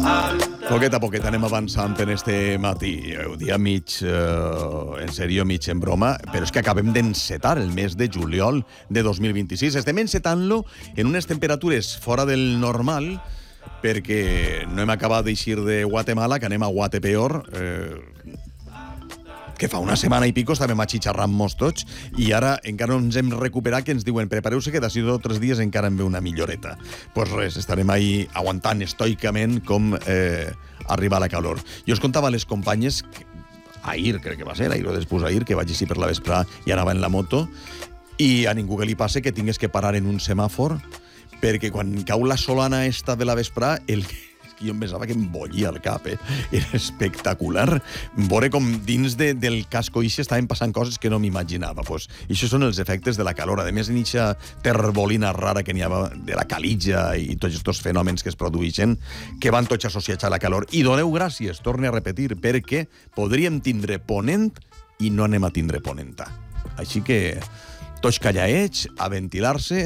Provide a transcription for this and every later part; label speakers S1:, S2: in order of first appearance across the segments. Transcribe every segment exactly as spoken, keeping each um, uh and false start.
S1: Poquet a poquet anem avançant en este matí. Ho dia mig, eh, en sèrio, mig en broma, però és que acabem d'encetar el mes de juliol de dos mil vint-i-sis. Estem encetant-lo en unes temperatures fora del normal, perquè no hem acabat d'eixir de Guatemala, que anem a Guatepeor, eh, que fa una setmana i pico estàvem atxitxarrant-nos tots, i ara encara no ens hem recuperat, que ens diuen prepareu-se que d'ací dos o tres dies encara en ve una milloreta. Doncs pues res, estarem ahí aguantant estoicament com eh, arriba la calor. Jo us contava a les companyes, que, ahir crec que va ser, ahir o després ahir, que vaig així per la vesprà i anava en la moto, i a ningú que li passe que tingués que parar en un semàfor, perquè quan cau la solana esta de la vesprà, el jo em pensava que em bollia el cap, eh? Era espectacular. Veure com dins de, del casco ixe estaven passant coses que no m'imaginava. Pues, I això són els efectes de la calor. A més, en eixa terbolina rara que n'hi ha de la calitja i tots aquests fenòmens que es produeixen, que van tots associats a la calor. I doneu gràcies, torne a repetir, perquè podríem tindre ponent i no anem a tindre ponenta. Així que tots callaets, a ventilar-se,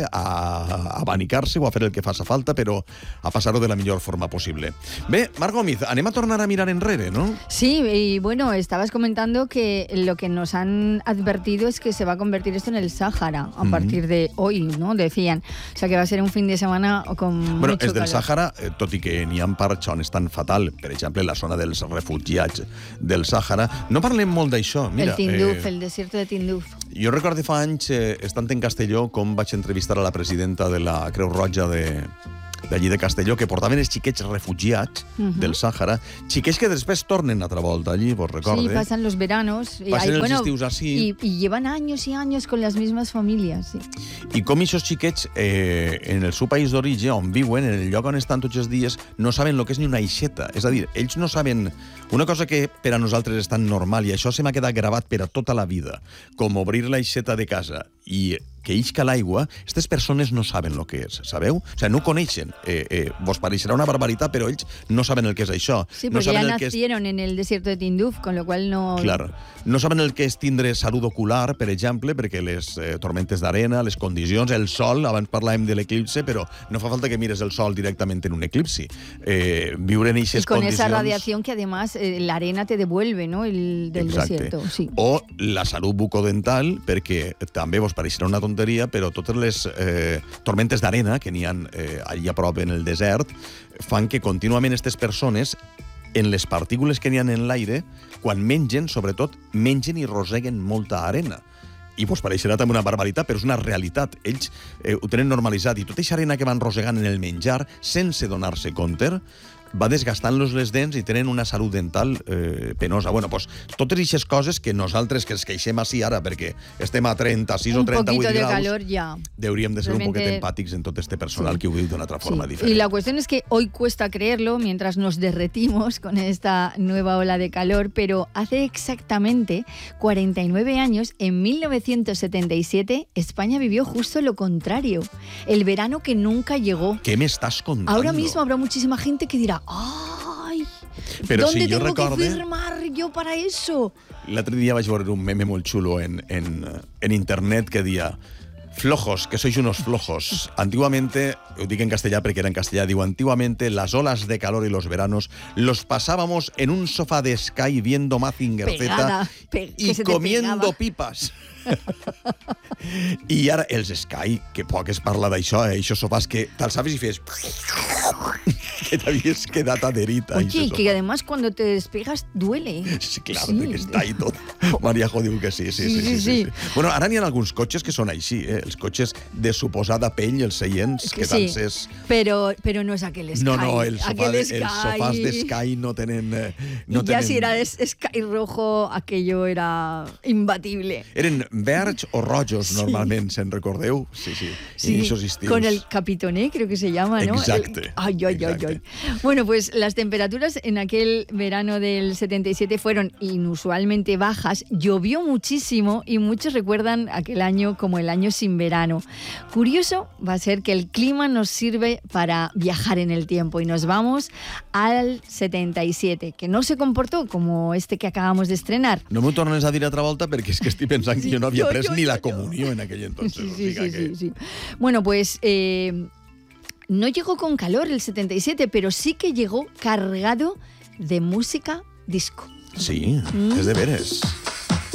S1: a abanicar-se o a fer el que faça falta, però a passar-ho de la millor forma possible. Bé, Mar Gómez, anem a tornar a mirar enrere, ¿no?
S2: Sí, y bueno, estabas comentando que lo que nos han advertido es que se va a convertir esto en el Sáhara a mm-hmm. partir de hoy, ¿no? Decían. O sea, que va a ser un fin de semana con
S1: bueno,
S2: mucho
S1: és del
S2: calor.
S1: Sàhara, eh, tot i que n'hi ha parts on és tan fatal, per exemple, la zona dels refugiats del Sàhara. No parlem molt d'això. Mira,
S2: el Tinduf,
S1: eh,
S2: el desierto de Tinduf.
S1: Jo recordo fa anys, eh, estant en Castelló, com vaig entrevistar a la presidenta de la Creu Roja de d'allí de Castelló, que portaven els xiquets refugiats uh-huh. del Sàhara, xiquets que després tornen altra volta allí, vos recorde?
S2: Sí, pasan los veranos.
S1: Passen els
S2: bueno,
S1: estius així.
S2: Y, y llevan años y años con las mismas familias, sí.
S1: I com aquests xiquets, eh, en el seu país d'origen, on viuen, en el lloc on estan tots els dies, no saben el que és ni una aixeta. És a dir, ells no saben una cosa que per a nosaltres és tan normal, i això se m'ha quedat gravat per a tota la vida, com obrir l'aixeta de casa i que isca l'aigua, aquestes persones no saben el que és, sabeu? O sigui, no ho coneixen. Eh, eh, vos pareixerà una barbaritat, però ells no saben el que és això.
S2: Sí,
S1: no
S2: porque ya
S1: el
S2: nacieron
S1: que és...
S2: en el desierto de Tinduf, con lo cual no...
S1: Claro. No saben el que és tindre salut ocular, per exemple, perquè les eh, tormentes d'arena, les condicions, el sol, abans parlàvem de l'eclipse, però no fa falta que mires el sol directament en un eclipsi. Eh, viure en aquestes
S2: condicions... Y con
S1: condicions...
S2: esa radiación que además eh, la arena te devuelve, ¿no? El del
S1: Exacte.
S2: desierto. Sí.
S1: O la salut bucodental, perquè també vos pareixerà una tonteria, però totes les eh, tormentes d'arena que n'hi ha eh, allà a prop en el desert fan que contínuament aquestes persones, en les partícules que n'hi ha en l'aire, quan mengen, sobretot, mengen i roseguen molta arena. I vos pareixerà també una barbaritat, però és una realitat. Ells eh, ho tenen normalitzat, i tota aquesta arena que van rosegant en el menjar, sense donar-se compte, va desgastant-los les dents i tenen una salut dental eh, penosa. Bueno, pues, totes aquestes coses que nosaltres que ens queixem així ara perquè estem a trenta-sis o trenta-vuit graus,
S2: un poquito de calor ya.
S1: Deuríem de ser
S2: Realmente...
S1: un poquet empàtics en tot este personal sí. que ho viu d'una altra forma
S2: sí.
S1: diferent.
S2: Y la cuestión es que hoy cuesta creerlo mientras nos derretimos con esta nueva ola de calor, pero hace exactamente cuarenta y nueve años, en mil novecientos setenta y siete, España vivió justo lo contrario. El verano que nunca llegó.
S1: ¿Qué me estás contando?
S2: Ahora mismo habrá muchísima gente que dirá ¡ay!
S1: Però
S2: ¿Dónde
S1: si jo
S2: tengo
S1: recorde,
S2: que firmar yo para eso?
S1: L'altre dia vaig veure un meme molt xulo en, en, en internet que dia flojos, que sois unos flojos. Antiguamente, ho dic en castellà perquè era en castellà, diu, antiguamente las olas de calor y los veranos los pasábamos en un sofá de Sky viendo Mazinger Z
S2: pe
S1: y comiendo pipas. I ara els Sky, que poc es parla d'això, eh? Aquests sofàs que t'alçaves i fes que t'havies quedat adherit a
S2: Oye, que además cuando te despegas duele.
S1: Sí, claro, sí. Que està ahí tot. Mariajo diu que sí sí sí, sí, sí, sí, sí, sí. Bueno, ara n'hi ha alguns cotxes que són així, eh? Els cotxes de suposada pell, els seients, que
S2: sí,
S1: t'alces...
S2: Pero, pero no es aquel Sky.
S1: No, no, el sofà de,
S2: Sky.
S1: els sofàs de Sky no tenen... Eh, no
S2: y ya
S1: tenen...
S2: si era de Sky rojo, aquello era imbatible.
S1: Eren verds o rojos, normalment, sí. Se'n recordeu? Sí, sí,
S2: sí.
S1: Esos estilos.
S2: Con el capitoné, creo que se llama, ¿no?
S1: Exacte.
S2: El... Ay, ay,
S1: exacte.
S2: ay, ay. Bueno, pues las temperaturas en aquel verano del setenta y siete fueron inusualmente bajas, llovió muchísimo y muchos recuerdan aquel año como el año sin verano. Curioso va a ser que el clima nos sirve para viajar en el tiempo y nos vamos al setenta y siete, que no se comportó como este que acabamos de estrenar.
S1: No m'ho tornes a dir altra volta perquè és que estic pensant
S2: sí,
S1: que jo no havia
S2: yo,
S1: pres
S2: yo,
S1: ni
S2: yo,
S1: la
S2: yo.
S1: comunió en aquell entonces.
S2: Sí, sí,
S1: o sigui
S2: sí,
S1: que...
S2: sí, sí. Bueno, pues... Eh, no llegó con calor el setenta y siete, pero sí que llegó cargado de música disco.
S1: Sí, mm. es de veres.